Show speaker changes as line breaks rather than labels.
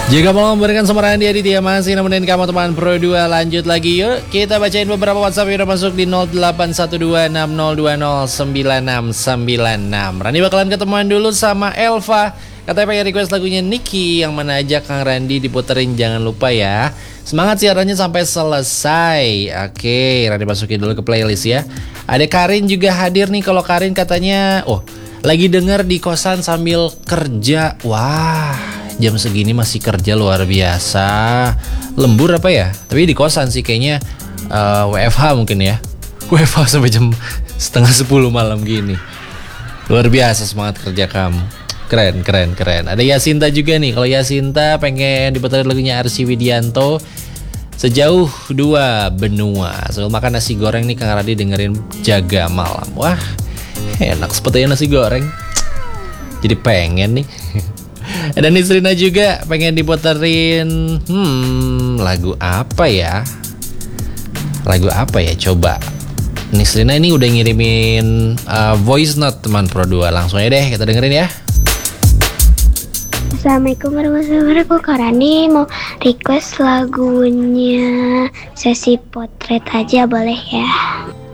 Jika mau memberikan sama Randy Aditya masih nemenin kamu teman Pro 2. Lanjut lagi yuk. Kita bacain beberapa WhatsApp yang udah masuk di 081260209696. Randy bakalan ketemuan dulu sama Elva. Katanya pengen request lagunya Niki yang mana ajak Kang Randy diputerin, jangan lupa ya. Semangat siarannya sampai selesai. Oke, Randy masukin dulu ke playlist ya. Ada Karin juga hadir nih. Kalau Karin katanya lagi denger di kosan sambil kerja. Wah, jam segini masih kerja, luar biasa. Lembur apa ya? Tapi di kosan sih kayaknya, WFH mungkin ya. WFH sampai jam setengah 10 malam gini. Luar biasa semangat kerja kamu. Keren. Ada Yasinta juga nih. Kalau Yasinta pengen diputerin lagunya Arsy Widianto, Sejauh 2 Benua. Sambil makan nasi goreng nih Kang Randy dengerin Jaga Malam. Wah, enak sepertinya nasi goreng. Jadi pengen nih. Dan Nisrina juga pengen diputerin lagu apa ya? Coba. Nisrina ini udah ngirimin voice note teman Pro 2. Langsung aja deh kita dengerin ya.
Assalamualaikum warahmatullahi wabarakatuh. Kak Randy mau request lagunya Sesi Potret aja boleh ya?